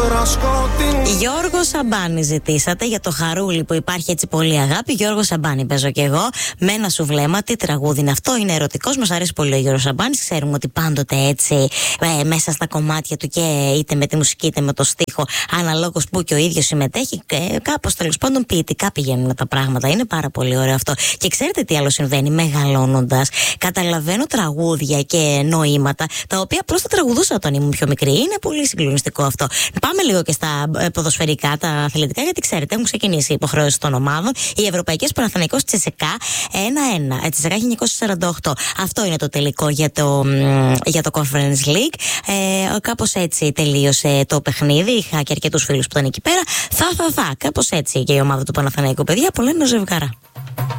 Γιώργο Σαμπάνη ζητήσατε για το χαρούλι που υπάρχει έτσι πολύ αγάπη. Γιώργο Σαμπάνη παίζω κι εγώ. Με ένα σου βλέμμα, τι τραγούδι είναι αυτό, είναι ερωτικός. Μας αρέσει πολύ ο Γιώργος Σαμπάνης. Ξέρουμε ότι πάντοτε έτσι μέσα στα κομμάτια του και είτε με τη μουσική είτε με το στίχο, αναλόγως που και ο ίδιος συμμετέχει, κάπως τέλος πάντων ποιητικά πηγαίνουν τα πράγματα. Είναι πάρα πολύ ωραίο αυτό. Και ξέρετε τι άλλο συμβαίνει? Μεγαλώνοντας, καταλαβαίνω τραγούδια και νοήματα τα οποία απλώς τα τραγουδούσα όταν ήμουν πιο μικρή. Είναι πολύ συγκλονιστικό αυτό. Πάμε λίγο και στα ποδοσφαιρικά, τα αθλητικά, γιατί ξέρετε, έχουν ξεκινήσει οι υποχρεώσεις των ομάδων. Οι Ευρωπαϊκές Παναθηναϊκός Τσεσεκά 1-1. Τσεσεκά 1948. Αυτό είναι το τελικό για το Conference League. Κάπως έτσι τελείωσε το παιχνίδι. Είχα και αρκετούς φίλους που ήταν εκεί πέρα. Κάπως έτσι και η ομάδα του Παναθηναϊκού, παιδιά, που λένε ζευγαρά.